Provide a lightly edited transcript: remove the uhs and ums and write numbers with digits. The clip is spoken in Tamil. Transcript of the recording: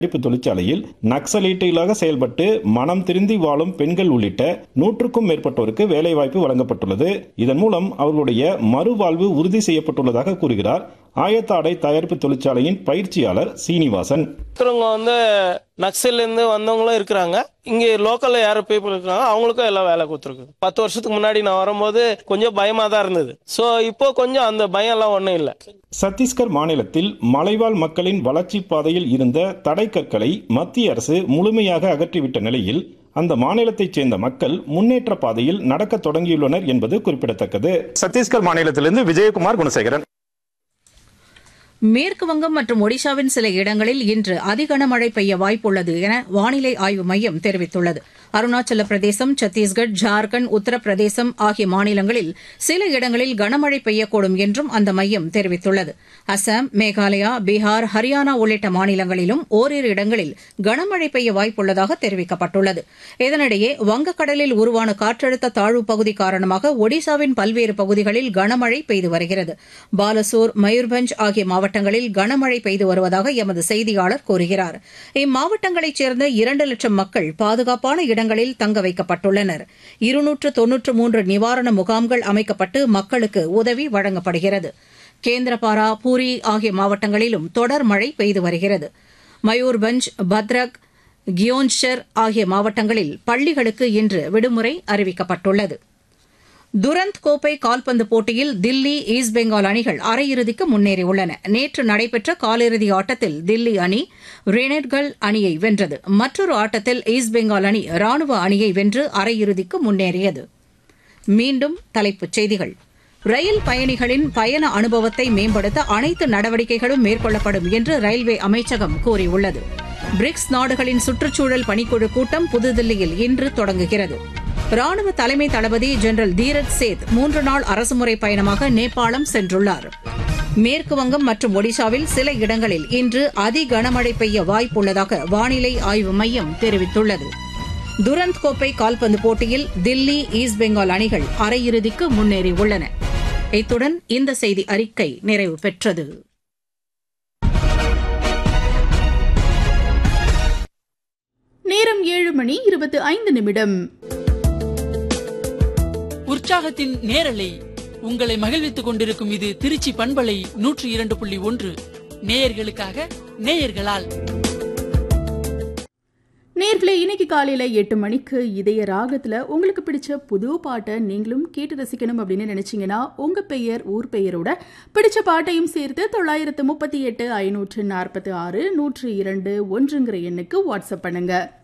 தயாரிப்பு தொழிற்சாலையில் நக்சலைட்டுகளாக செயல்பட்டு மனம் திருந்தி வாழும் பெண்கள் உள்ளிட்ட 100க்கும் மேற்பட்டோருக்கு வேலைவாய்ப்பு வழங்கப்பட்டுள்ளது. இதன் மூலம் அவர்களுடைய மறுவாழ்வு உறுதி செய்யப்பட்டுள்ளதாக கூறுகிறார் ஆயத்த ஆடை தயாரிப்பு தொழிற்சாலையின் பயிற்சியாளர் சீனிவாசன். நக்சல்ல இருந்து வந்தவங்களும் இருக்கிறாங்க, இங்க லோக்கல்ல யாரும் பீப்புள் இருக்காங்க, அவங்களுக்கும் எல்லாம் வேலை கொடுத்துருக்கு. 10 வருஷத்துக்கு முன்னாடி நான் வரும்போது கொஞ்சம் பயமா தான் இருந்தது. சோ இப்போ கொஞ்சம் அந்த பயம் எல்லாம் ஒண்ணும் இல்ல. சத்தீஸ்கர் மாநிலத்தில் மலைவாழ் மக்களின் வளர்ச்சி பாதையில் இருந்த தடைக்கற்களை மத்திய அரசு முழுமையாக அகற்றிவிட்ட நிலையில் அந்த மாநிலத்தைச் சேர்ந்த மக்கள் முன்னேற்ற பாதையில் நடக்க தொடங்கியுள்ளனர் என்பது குறிப்பிடத்தக்கது. சத்தீஸ்கர் மாநிலத்திலிருந்து விஜயகுமார் குணசேகரன். மேற்கு வங்கம் மற்றும் ஒடிஷாவின் சில இடங்களில் இன்று அதிகனமழை பெய்ய வாய்ப்புள்ளது என வானிலை ஆய்வு மையம் தெரிவித்துள்ளது. அருணாச்சல பிரதேசம், சத்தீஸ்கர், ஜார்க்கண்ட், உத்தரப்பிரதேசம் ஆகிய மாநிலங்களில் சில இடங்களில் கனமழை பெய்யக்கூடும் என்றும் அந்த மையம் தெரிவித்துள்ளது. அசாம், மேகாலயா, பீகார், ஹரியானா உள்ளிட்ட மாநிலங்களிலும் ஓரிரு இடங்களில் கனமழை பெய்ய வாய்ப்புள்ளதாக தெரிவிக்கப்பட்டுள்ளது. இதனிடையே வங்கக்கடலில் உருவான காற்றழுத்த தாழ்வு பகுதி காரணமாக ஒடிஷாவின் பல்வேறு பகுதிகளில் கனமழை பெய்து வருகிறது. பாலசோர், மயூர்பஞ்ச் ஆகிய மாவட்டங்களில் கனமழை பெய்து வருவதாக எமது செய்தியாளர் கூறுகிறார். இம்மாவட்டங்களைச் சேர்ந்த 2 லட்சம் மக்கள் பாதுகாப்பான இடங்களில் தங்க வைக்கப்பட்டுள்ளனர். 293 நிவாரண முகாம்கள் அமைக்கப்பட்டு மக்களுக்கு உதவி வழங்கப்படுகிறது. கேந்திரபாரா, பூரி ஆகிய மாவட்டங்களிலும் தொடர் மழை பெய்து வருகிறது. மயூர்பஞ்ச், பத்ரக், கியோன்ஷர் ஆகிய மாவட்டங்களில் பள்ளிகளுக்கு இன்று விடுமுறை அறிவிக்கப்பட்டுள்ளது. துரந்த் கோப்பை கால்பந்து போட்டியில் தில்லி, ஈஸ்ட் பெங்கால் அணிகள் அரையிறுதிக்கு முன்னேறியுள்ளன. நேற்று நடைபெற்ற காலிறுதி ஆட்டத்தில் தில்லி அணி ரெனெட்கள் அணியை வென்றது. மற்றொரு ஆட்டத்தில் ஈஸ்ட் பெங்கால் அணி ராணுவ அணியை வென்று அரையிறுதிக்கு முன்னேறியது. மீண்டும் தலைப்புச் செய்திகள். ரயில் பயணிகளின் பயண அனுபவத்தை மேம்படுத்த அனைத்து நடவடிக்கைகளும் மேற்கொள்ளப்படும் என்று ரயில்வே அமைச்சகம் கூறியுள்ளது. பிரிக்ஸ் நாடுகளின் சுற்றுச்சூழல் பணிக்குழு கூட்டம் புதுதில்லியில் இன்று தொடங்குகிறது. ராணுவ தலைமை தளபதி ஜெனரல் தீரஜ் சேத் 3 நாள் அரசுமுறை பயணமாக நேபாளம் சென்றுள்ளார். மேற்கு வங்கம் மற்றும் ஒடிஷாவில் சில இடங்களில் இன்று அதி கனமழை பெய்ய வாய்ப்புள்ளதாக வானிலை ஆய்வு மையம் தெரிவித்துள்ளது. துரந்த் கோப்பை கால்பந்து போட்டியில் தில்லி, ஈஸ்ட் பெங்கால் அணிகள் அரையிறுதிக்கு முன்னேறியுள்ளன. இத்துடன் இந்த செய்தி அறிக்கை நிறைவு பெற்றது. நேரம் 7:25. உற்சாகத்தின் நேரலை உங்களை மகிழ்வித்துக் கொண்டிருக்கும் இது திருச்சி பண்பலை 102.1 நேயர்களுக்காக நேயர்களால். நேர்களே, இன்னைக்கு காலையில 8 மணிக்கு இதய ராகத்துல உங்களுக்கு பிடிச்ச புது பாட்டை நீங்களும் கேட்டு ரசிக்கணும் அப்படின்னு நினைச்சீங்கன்னா உங்க பெயர், ஊர் பெயரோட பிடிச்ச பாட்டையும் சேர்த்து 938 546 102 1 எண்ணுக்கு வாட்ஸ்அப் பண்ணுங்க.